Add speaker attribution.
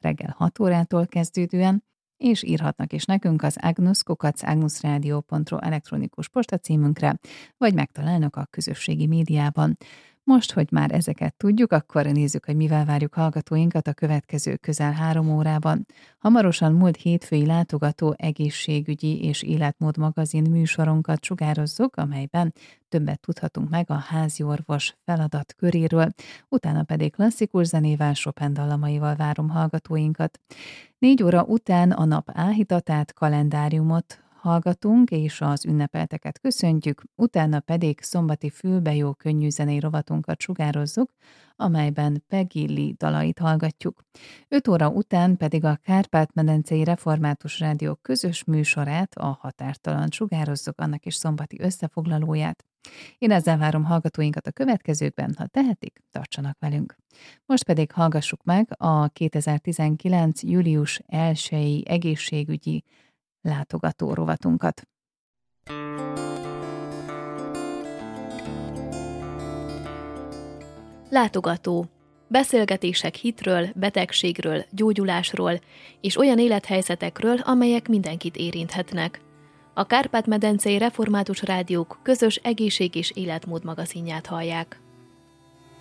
Speaker 1: reggel 6 órától kezdődően, és írhatnak is nekünk az agnus@agnusradio.ru elektronikus postacímünkre, vagy megtalálnak a közösségi médiában. Most, hogy már ezeket tudjuk, akkor nézzük, hogy mivel várjuk hallgatóinkat a következő közel 3 órában. Hamarosan múlt hétfői látogató egészségügyi és életmód magazin műsorunkat sugározzuk, amelyben többet tudhatunk meg a háziorvos feladat köréről, utána pedig klasszikus zenével, Chopin dallamaival várom hallgatóinkat. 4 óra után a nap áhítatát, kalendáriumot hallgatunk, és az ünnepelteket köszöntjük, utána pedig szombati fülbejó könnyű zenei rovatunkat sugározzuk, amelyben Peggy Lee dalait hallgatjuk. 5 óra után pedig a Kárpát-medencei Református Rádió közös műsorát, a Határtalan sugározzuk, annak is szombati összefoglalóját. Én ezzel várom hallgatóinkat a következőkben, ha tehetik, tartsanak velünk. Most pedig hallgassuk meg a 2019. július 1-i egészségügyi látogató rovatunkat.
Speaker 2: Látogató. Beszélgetések hitről, betegségről, gyógyulásról és olyan élethelyzetekről, amelyek mindenkit érinthetnek. A Kárpát-medencei Református Rádiók közös egészség és életmód magazinját hallják.